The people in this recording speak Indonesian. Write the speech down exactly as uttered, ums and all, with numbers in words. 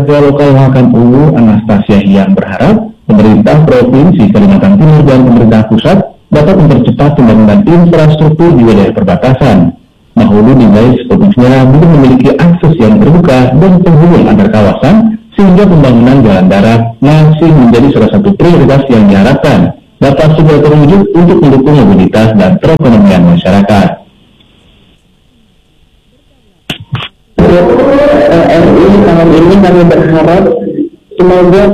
Ketua Lokal Mahakam Ungu Anastasia yang berharap pemerintah Provinsi Kalimantan Timur dan pemerintah pusat dapat mempercepat pembangunan infrastruktur di wilayah perbatasan. Mahulu dinilai sepenuhnya belum memiliki akses yang terbuka dan penghubung antar kawasan, sehingga pembangunan jalan darat masih menjadi salah satu prioritas yang diharapkan dapat segera terwujud untuk mendukung mobilitas dan perekonomian masyarakat. R I tahun ini kami berharap semoga